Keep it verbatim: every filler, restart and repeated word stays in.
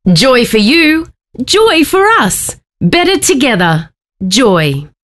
Joy for you, joy for us. Better together. Joy.